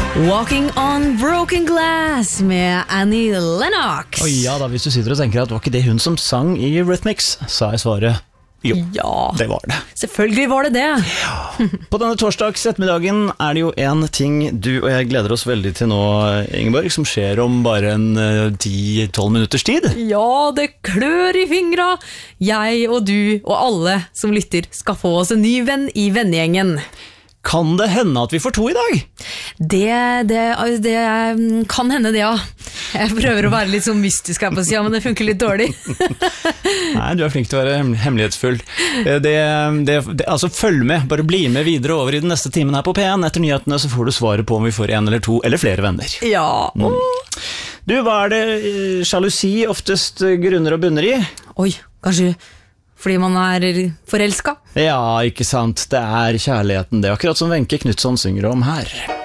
Walking on Broken Glass med Annie Lennox. Ja da, hvis du sitter og tenker at var ikke det hun som sang i Rhythmics, så er svaret jo, ja, det var det. Selvfølgelig var det det. På denne torsdags ettermiddagen er det jo en ting du og jeg gleder oss veldig til nå, Ingeborg, som skjer om bare en 10-12 minutters tid. Ja, det klør i fingra. Jeg og du og alle som lytter skal få oss en ny venn i vennegjengen. Kan det hende at vi får 2 i dag? Det kan hende det, ja. Jeg prøver å være litt sånn mystisk her på siden, men det funker litt dårlig. Nei, du er flink til å være hemmelighetsfull. Altså, følg med, bare bli med videre over i den neste timen her på P1. Etter nyhetene så får du svaret på om vi får 1 eller 2 eller flere venner. Ja. Du, hva er det sjalusi oftest grunner og bunner i? Oi, kanskje fordi man er forelsket? Ja, ikke sant. Det er kjærligheten. Det er akkurat som Wenche Knutsson synger om her.